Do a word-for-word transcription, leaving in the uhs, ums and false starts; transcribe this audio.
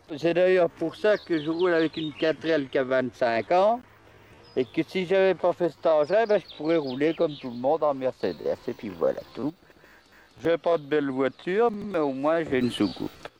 C'est d'ailleurs pour ça que je roule avec une quatre L qui a vingt-cinq ans. Et que si j'avais pas fait cet engin, ben, je pourrais rouler comme tout le monde en Mercedes. Et puis voilà tout. J'ai pas de belle voiture, mais au moins j'ai une soucoupe.